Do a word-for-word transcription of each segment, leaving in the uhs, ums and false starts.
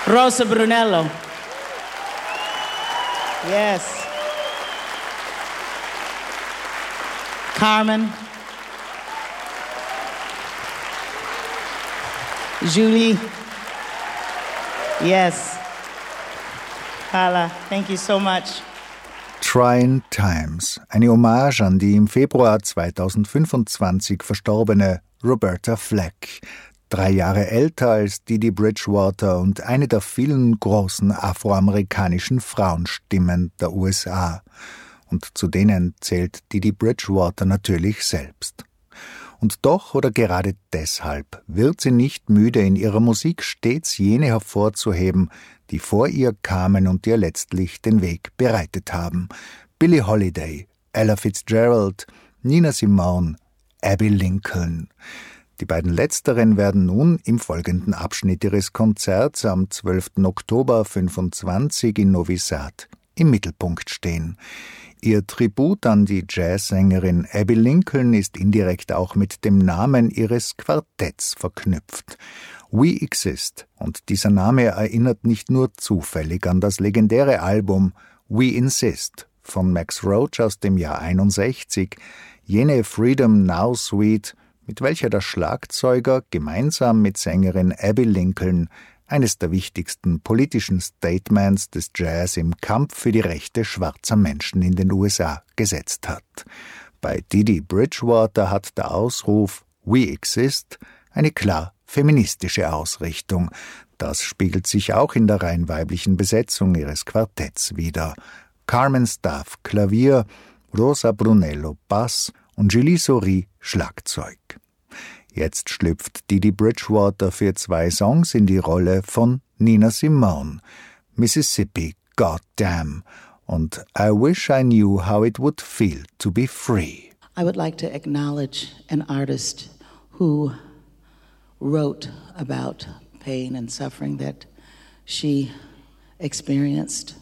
Rosa Brunello. Yes. Carmen. Julie. Yes. Carla, thank you so much. Trying Times, eine Hommage an die im Februar zweitausendfünfundzwanzig verstorbene Roberta Flack, drei Jahre älter als Dee Dee Bridgewater und eine der vielen großen afroamerikanischen Frauenstimmen der U S A. Und zu denen zählt Dee Dee Bridgewater natürlich selbst. Und doch oder gerade deshalb wird sie nicht müde, in ihrer Musik stets jene hervorzuheben, die vor ihr kamen und ihr letztlich den Weg bereitet haben. Billie Holiday, Ella Fitzgerald, Nina Simone, Abbey Lincoln. Die beiden letzteren werden nun im folgenden Abschnitt ihres Konzerts am zwölften Oktober fünfundzwanzig in Novi Sad im Mittelpunkt stehen. Ihr Tribut an die Jazzsängerin Abbey Lincoln ist indirekt auch mit dem Namen ihres Quartetts verknüpft. We Exist, und dieser Name erinnert nicht nur zufällig an das legendäre Album We Insist von Max Roach aus dem Jahr einundsechzig, jene Freedom Now Suite, mit welcher der Schlagzeuger gemeinsam mit Sängerin Abbey Lincoln eines der wichtigsten politischen Statements des Jazz im Kampf für die Rechte schwarzer Menschen in den U S A gesetzt hat. Bei Dee Dee Bridgewater hat der Ausruf We Exist eine klar feministische Ausrichtung. Das spiegelt sich auch in der rein weiblichen Besetzung ihres Quartetts wider. Carmen Staff Klavier, Rosa Brunello Bass und Julie Souris Schlagzeug. Jetzt schlüpft Dee Dee Bridgewater für zwei Songs in die Rolle von Nina Simone, Mississippi, Goddamn und I Wish I Knew How It Would Feel to Be Free. I would like to acknowledge an artist who wrote about pain and suffering that she experienced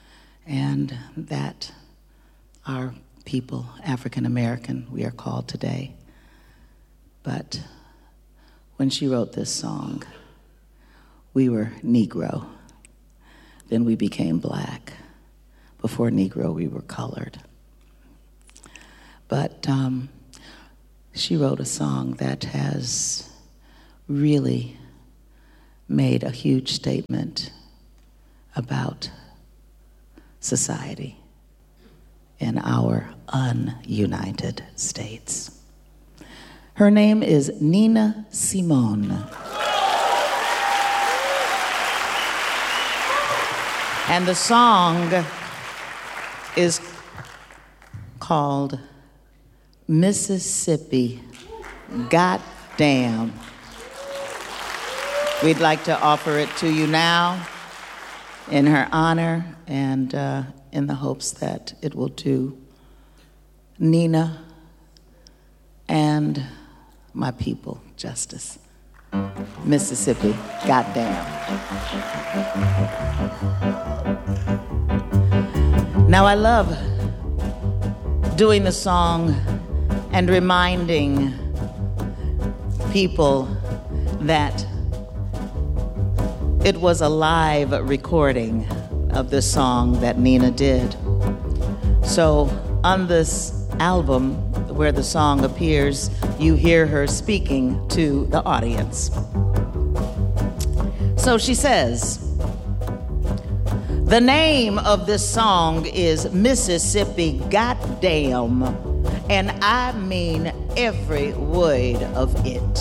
and that our people, African American, we are called today. But when she wrote this song, we were Negro. Then we became black. Before Negro, we were colored. But um, she wrote a song that has really made a huge statement about society in our ununited states. Her name is Nina Simone. And the song is called Mississippi, Goddamn. We'd like to offer it to you now in her honor and uh, in the hopes that it will do Nina and my people justice. Mississippi, goddamn. Now I love doing the song and reminding people that it was a live recording of this song that Nina did. So on this album where the song appears, you hear her speaking to the audience. So she says, the name of this song is Mississippi Goddamn, and I mean every word of it.